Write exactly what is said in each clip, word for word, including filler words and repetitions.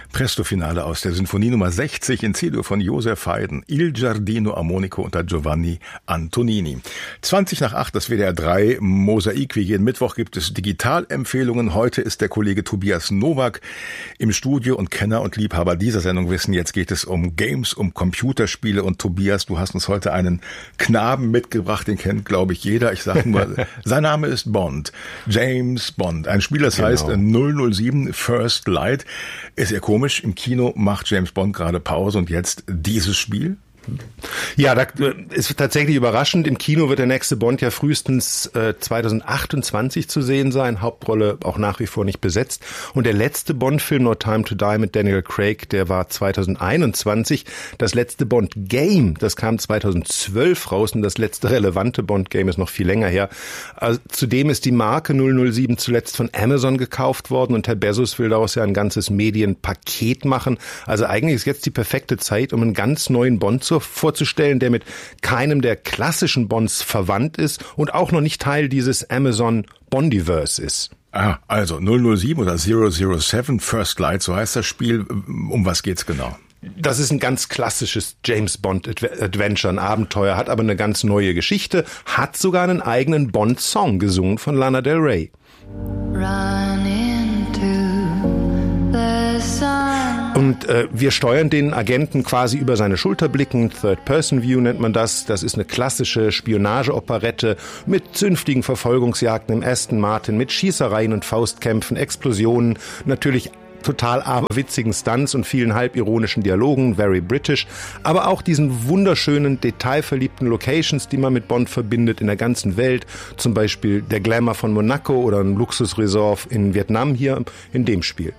Presto-Finale aus der Sinfonie Nummer sechzig in C-Dur von Joseph Haydn, Il Giardino Armonico unter Giovanni Antonini. zwanzig nach acht, das W D R drei Mosaik. Wie jeden Mittwoch gibt es Digitalempfehlungen. Heute ist der Kollege Tobias Nowak im Studio und Kenner und Liebhaber dieser Sendung wissen, jetzt geht es um Games, um Computerspiele. Und Tobias, du hast uns heute einen Knaben mitgebracht, den kennt, glaube ich, jeder. Ich sage nur, sein Name ist Bond. James Bond. Ein Spiel, das genau. heißt null null sieben First Light. Ist ja komisch, im Kino macht James Bond gerade Pause und jetzt dieses Spiel? Ja, da ist tatsächlich überraschend. Im Kino wird der nächste Bond ja frühestens äh, zwanzig achtundzwanzig zu sehen sein. Hauptrolle auch nach wie vor nicht besetzt. Und der letzte Bond-Film, No Time to Die mit Daniel Craig, der war zwanzig einundzwanzig. Das letzte Bond-Game, das kam zwanzig zwölf raus und das letzte relevante Bond-Game ist noch viel länger her. Also, zudem ist die Marke null null sieben zuletzt von Amazon gekauft worden und Herr Bezos will daraus ja ein ganzes Medienpaket machen. Also eigentlich ist jetzt die perfekte Zeit, um einen ganz neuen Bond zu vorzustellen, der mit keinem der klassischen Bonds verwandt ist und auch noch nicht Teil dieses Amazon Bondiverse ist. Ah, also null null sieben oder null null sieben First Light, so heißt das Spiel. Um was geht's genau? Das ist ein ganz klassisches James Bond Adventure, ein Abenteuer, hat aber eine ganz neue Geschichte, hat sogar einen eigenen Bond-Song gesungen von Lana Del Rey. Run into the sun. Und äh, wir steuern den Agenten quasi über seine Schulter blicken. Third-Person-View nennt man das. Das ist eine klassische Spionage-Operette mit zünftigen Verfolgungsjagden im Aston Martin, mit Schießereien und Faustkämpfen, Explosionen, natürlich total aberwitzigen Stunts und vielen halbironischen Dialogen, very British, aber auch diesen wunderschönen, detailverliebten Locations, die man mit Bond verbindet in der ganzen Welt, zum Beispiel der Glamour von Monaco oder ein Luxusresort in Vietnam hier in dem Spiel.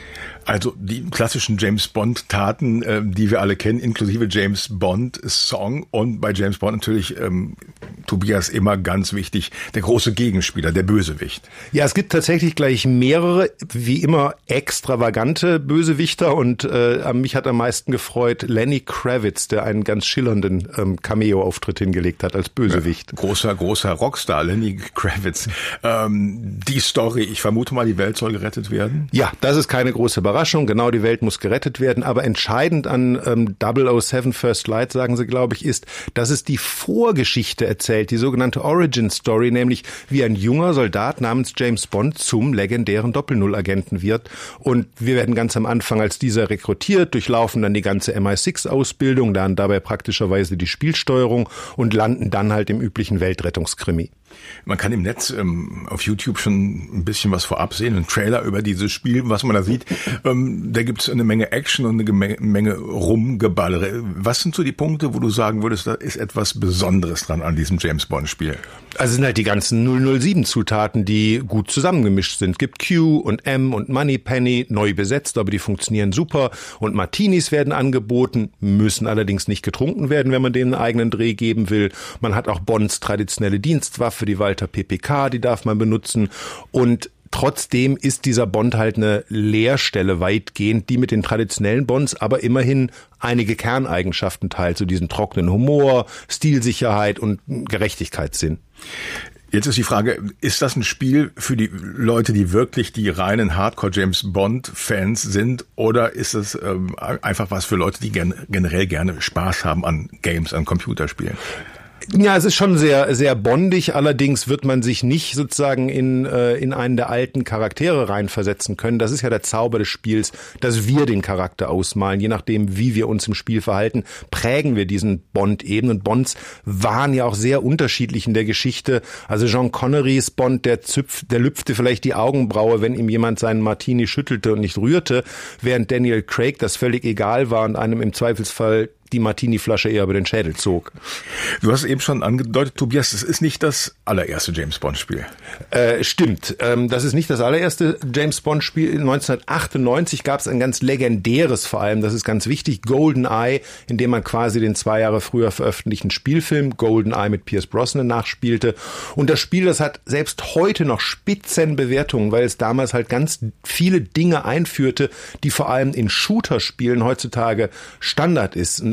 Also die klassischen James-Bond-Taten, äh, die wir alle kennen, inklusive James-Bond-Song und bei James Bond natürlich, ähm, Tobias, immer ganz wichtig, der große Gegenspieler, der Bösewicht. Ja, es gibt tatsächlich gleich mehrere, wie immer extravagante Bösewichter und äh, mich hat am meisten gefreut Lenny Kravitz, der einen ganz schillernden ähm, Cameo-Auftritt hingelegt hat als Bösewicht. Ja, großer, großer Rockstar, Lenny Kravitz. Ähm, die Story, ich vermute mal, die Welt soll gerettet werden? Ja, das ist keine große Überraschung. Genau, die Welt muss gerettet werden, aber entscheidend an ähm, double oh seven First Light, sagen sie, glaube ich, ist, dass es die Vorgeschichte erzählt, die sogenannte Origin Story, nämlich wie ein junger Soldat namens James Bond zum legendären Doppel-Null-Agenten wird. Und wir werden ganz am Anfang als dieser rekrutiert, durchlaufen dann die ganze M I sechs Ausbildung, lernen dabei praktischerweise die Spielsteuerung und landen dann halt im üblichen Weltrettungskrimi. Man kann im Netz ähm, auf YouTube schon ein bisschen was vorab sehen, einen Trailer über dieses Spiel, was man da sieht. Ähm, da gibt's eine Menge Action und eine Menge, Menge Rumgeballere. Was sind so die Punkte, wo du sagen würdest, da ist etwas Besonderes dran an diesem James-Bond-Spiel? Also es sind halt die ganzen null null sieben Zutaten, die gut zusammengemischt sind. Gibt Q und M und Moneypenny, neu besetzt, aber die funktionieren super. Und Martinis werden angeboten, müssen allerdings nicht getrunken werden, wenn man denen einen eigenen Dreh geben will. Man hat auch Bonds traditionelle Dienstwaffe, die Walter P P K, die darf man benutzen. Und trotzdem ist dieser Bond halt eine Leerstelle weitgehend, die mit den traditionellen Bonds aber immerhin einige Kerneigenschaften teilt, so diesen trockenen Humor, Stilsicherheit und Gerechtigkeitssinn. Jetzt ist die Frage, ist das ein Spiel für die Leute, die wirklich die reinen Hardcore-James-Bond-Fans sind, oder ist es ähm, einfach was für Leute, die gen- generell gerne Spaß haben an Games, an Computerspielen? Ja, es ist schon sehr, sehr bondig. Allerdings wird man sich nicht sozusagen in, äh, in einen der alten Charaktere reinversetzen können. Das ist ja der Zauber des Spiels, dass wir den Charakter ausmalen. Je nachdem, wie wir uns im Spiel verhalten, prägen wir diesen Bond eben. Und Bonds waren ja auch sehr unterschiedlich in der Geschichte. Also Sean Connerys Bond, der züpft, der lüpfte vielleicht die Augenbraue, wenn ihm jemand seinen Martini schüttelte und nicht rührte, während Daniel Craig das völlig egal war und einem im Zweifelsfall die Martini-Flasche eher über den Schädel zog. Du hast eben schon angedeutet, Tobias, es ist nicht das allererste James-Bond-Spiel. Äh, stimmt. Ähm, das ist nicht das allererste James-Bond-Spiel. neunzehnhundertachtundneunzig gab es ein ganz legendäres vor allem, das ist ganz wichtig, GoldenEye, in dem man quasi den zwei Jahre früher veröffentlichten Spielfilm GoldenEye mit Pierce Brosnan nachspielte. Und das Spiel, das hat selbst heute noch Spitzenbewertungen, weil es damals halt ganz viele Dinge einführte, die vor allem in Shooter-Spielen heutzutage Standard ist. Ein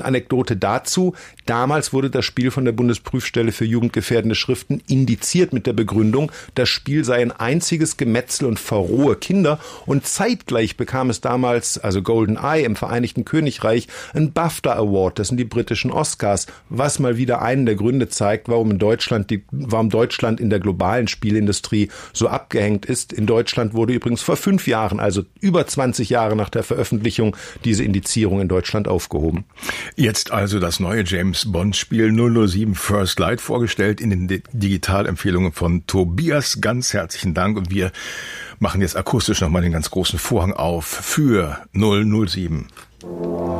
Anekdote dazu. Damals wurde das Spiel von der Bundesprüfstelle für jugendgefährdende Schriften indiziert mit der Begründung, das Spiel sei ein einziges Gemetzel und verrohe Kinder. Und zeitgleich bekam es damals, also GoldenEye im Vereinigten Königreich, einen BAFTA Award, das sind die britischen Oscars, was mal wieder einen der Gründe zeigt, warum in Deutschland die, warum Deutschland in der globalen Spielindustrie so abgehängt ist. In Deutschland wurde übrigens vor fünf Jahren, also über zwanzig Jahre nach der Veröffentlichung, diese Indizierung in Deutschland aufgehoben. Jetzt also das neue James-Bond-Spiel null null sieben First Light vorgestellt in den Digitalempfehlungen von Tobias. Ganz herzlichen Dank und wir machen jetzt akustisch nochmal den ganz großen Vorhang auf für null null sieben.